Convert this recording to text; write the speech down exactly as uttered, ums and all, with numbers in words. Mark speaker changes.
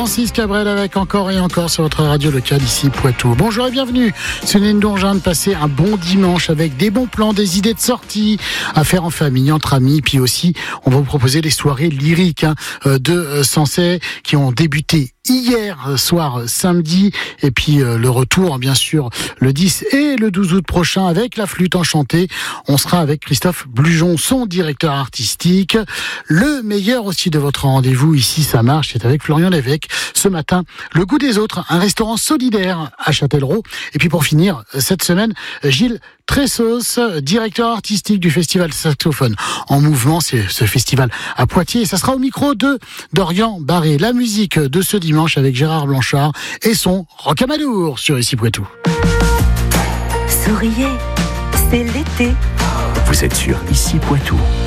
Speaker 1: Francis Cabrel avec Encore et Encore sur votre radio locale ici Poitou. Bonjour et bienvenue. C'est une Dongean de passer un bon dimanche avec des bons plans, des idées de sortie à faire en famille, entre amis. Puis aussi, on va vous proposer les soirées lyriques hein, de Sancey qui ont débuté hier soir samedi et puis euh, le retour bien sûr le dix et le douze août prochain avec la flûte enchantée. On sera avec Christophe Blujon, son directeur artistique. Le meilleur aussi de votre rendez-vous ici ça marche, c'est avec Florian Lévesque. Ce matin, le goût des autres, un restaurant solidaire à Châtellerault. Et puis pour finir cette semaine, Gilles Tressos, directeur artistique du festival Saxophone en Mouvement, c'est ce festival à Poitiers. Et ça sera au micro de Dorian Barré. La musique de ce dimanche avec Gérard Blanchard et son Rocamadour sur Ici Poitou.
Speaker 2: Souriez, c'est l'été.
Speaker 3: Vous êtes sur Ici Poitou.